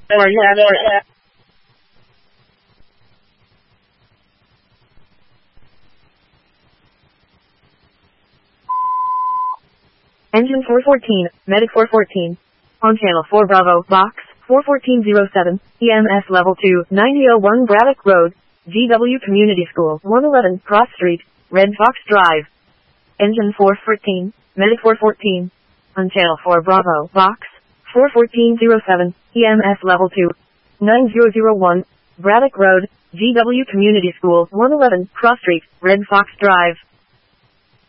Engine 414, Medic 414. On channel 4 Bravo, box 41407, EMS level 2, 9001 Braddock Road, GW Community School, 111 Cross Street, Red Fox Drive. Engine 414, Medic 414. On channel 4 Bravo, box 41407, EMS level 2, 9001, Braddock Road, GW Community School, 111 Cross Street, Red Fox Drive.